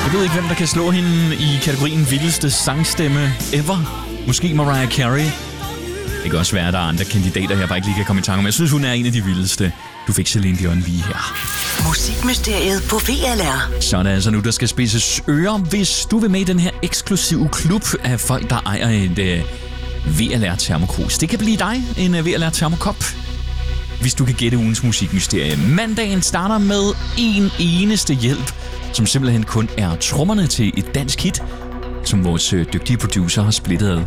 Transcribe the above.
Jeg ved ikke, hvem der kan slå hende i kategorien vildeste sangstemme ever. Måske Mariah Carey. Det kan også være, at der er andre kandidater her, bare ikke lige kan komme i tanke om. Jeg synes, hun er en af de vildeste. Du fik Celine Dion lige her. Musikmysteriet på VLR. Så er det altså nu, der skal spidses ører, hvis du vil med i den her eksklusive klub af folk, der ejer et VLR Thermokrus. Det kan blive dig, en VLR Thermokop, hvis du kan gætte ugens musikmysterie. Mandagen starter med en eneste hjælp, som simpelthen kun er trommerne til et dansk hit, som vores dygtige producer har splittet ad.